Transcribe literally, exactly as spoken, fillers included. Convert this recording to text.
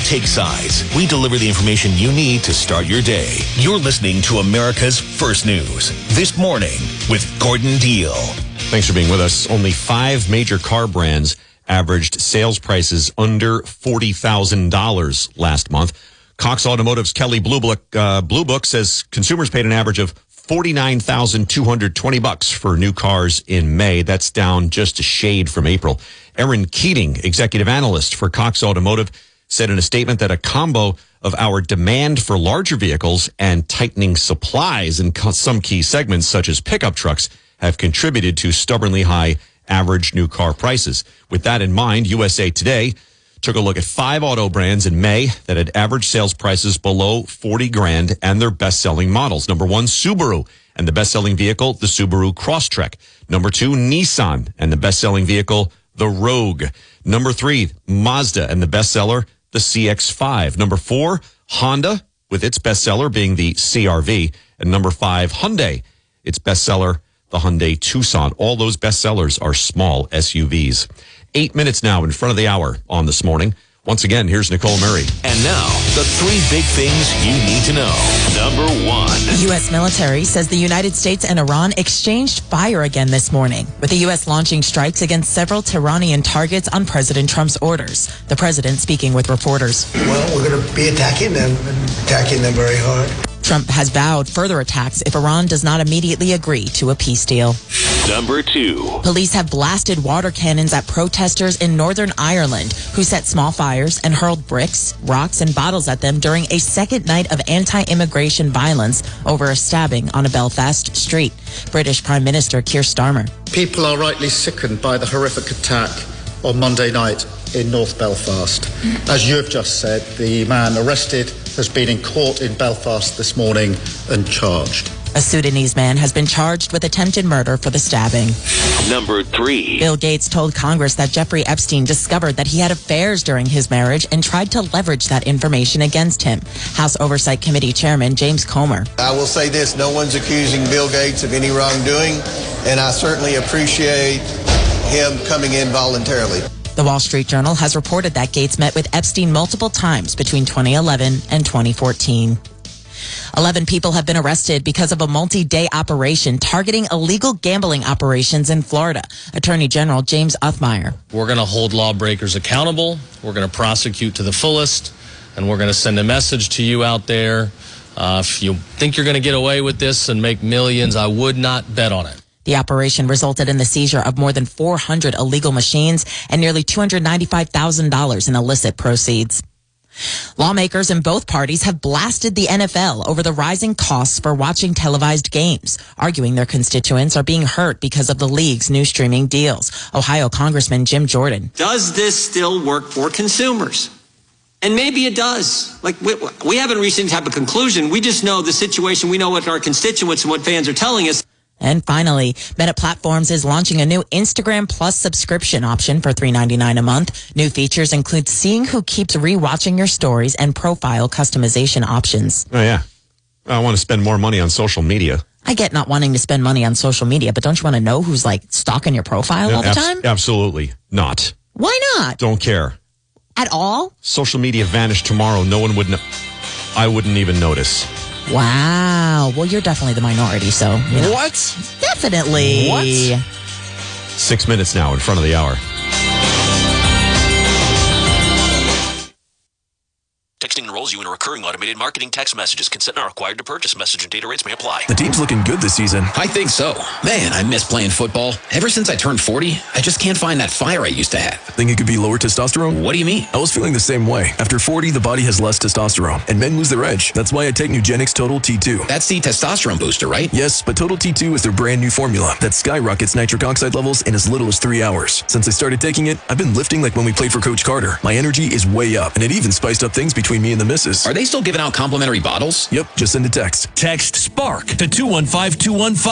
take sides. We deliver the information you need to start your day. You're listening to America's First News. This Morning with Gordon Deal. Thanks for being with us. Only five major car brands averaged sales prices under forty thousand dollars last month. Cox Automotive's Kelly Blue Book, uh, Blue Book says consumers paid an average of forty-nine thousand two hundred twenty bucks for new cars in May. That's down just a shade from April. Erin Keating, executive analyst for Cox Automotive, said in a statement that a combo of our demand for larger vehicles and tightening supplies in some key segments, such as pickup trucks, have contributed to stubbornly high average new car prices. With that in mind, U S A Today took a look at five auto brands in May that had average sales prices below forty grand and their best-selling models. Number one, Subaru, and the best-selling vehicle, the Subaru Crosstrek. Number two, Nissan, and the best-selling vehicle, the Rogue. Number three, Mazda, and the bestseller, the C X five. Number four, Honda, with its bestseller being the C R V. And number five, Hyundai, its bestseller, the Hyundai Tucson. All those bestsellers are small S U Vs. Eight minutes now in front of the hour on This Morning. Once again, here's Nicole Murray. And now, the three big things you need to know. Number one. The U S military says the United States and Iran exchanged fire again this morning, with the U S launching strikes against several Tehran targets on President Trump's orders. The president speaking with reporters. Well, we're going to be attacking them, and attacking them very hard. Trump has vowed further attacks if Iran does not immediately agree to a peace deal. Number two. Police have blasted water cannons at protesters in Northern Ireland who set small fires and hurled bricks, rocks, and bottles at them during a second night of anti-immigration violence over a stabbing on a Belfast street. British Prime Minister Keir Starmer. People are rightly sickened by the horrific attack on Monday night in North Belfast. As you have just said, the man arrested has been in court in Belfast this morning and charged. A Sudanese man has been charged with attempted murder for the stabbing. Number three. Bill Gates told Congress that Jeffrey Epstein discovered that he had affairs during his marriage and tried to leverage that information against him. House Oversight Committee Chairman James Comer. I will say this, no one's accusing Bill Gates of any wrongdoing, and I certainly appreciate him coming in voluntarily. The Wall Street Journal has reported that Gates met with Epstein multiple times between twenty eleven and twenty fourteen. Eleven people have been arrested because of a multi-day operation targeting illegal gambling operations in Florida. Attorney General James Othmeyer. We're going to hold lawbreakers accountable. We're going to prosecute to the fullest, and we're going to send a message to you out there. Uh, if you think you're going to get away with this and make millions, I would not bet on it. The operation resulted in the seizure of more than four hundred illegal machines and nearly two hundred ninety-five thousand dollars in illicit proceeds. Lawmakers in both parties have blasted the N F L over the rising costs for watching televised games, arguing their constituents are being hurt because of the league's new streaming deals. Ohio Congressman Jim Jordan. Does this still work for consumers? And maybe it does. Like, we, we haven't reached any type of conclusion. We just know the situation. We know what our constituents and what fans are telling us. And finally, Meta Platforms is launching a new Instagram Plus subscription option for three ninety-nine a month. New features include seeing who keeps rewatching your stories and profile customization options. Oh, yeah. I want to spend more money on social media. I get not wanting to spend money on social media, but don't you want to know who's, like, stalking your profile Yeah, all the abs- time? Absolutely not. Why not? Don't care. At all? Social media vanished tomorrow. No one would know. I wouldn't even notice. Wow. Well, you're definitely the minority, so. You know. What? Definitely. What? Six minutes now in front of the hour. Texting enrolls you in a recurring automated marketing text messages. Consent not required to purchase. Message and data rates may apply. The team's looking good this season. I think so. Man, I miss playing football. Ever since I turned forty, I just can't find that fire I used to have. Think it could be lower testosterone? What do you mean? I was feeling the same way. After forty, the body has less testosterone, and men lose their edge. That's why I take Nugenix Total T two. That's the testosterone booster, right? Yes, but Total T two is their brand new formula that skyrockets nitric oxide levels in as little as three hours. Since I started taking it, I've been lifting like when we played for Coach Carter. My energy is way up, and it even spiced up things between me and the missus. Are they still giving out complimentary bottles? Yep, just send a text. Text SPARK to two one five two one five.